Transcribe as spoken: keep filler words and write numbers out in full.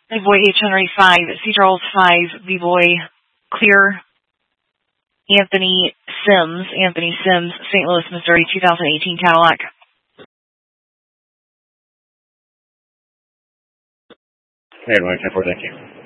V-Boy H. Henry five, C. Charles five, V-Boy Clear, Anthony Sims, Anthony Sims, Saint Louis, Missouri, two thousand eighteen Cadillac. Okay, one ten four, thank you.